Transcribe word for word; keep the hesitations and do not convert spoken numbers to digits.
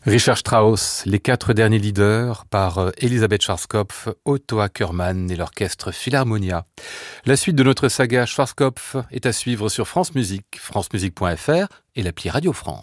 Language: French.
Richard Strauss, Les quatre derniers leaders, par euh, Elisabeth Schwarzkopf, Otto Ackermann et l'orchestre Philharmonia. La suite de notre saga Schwarzkopf est à suivre sur France Musique, francemusique point f r et l'appli Radio France.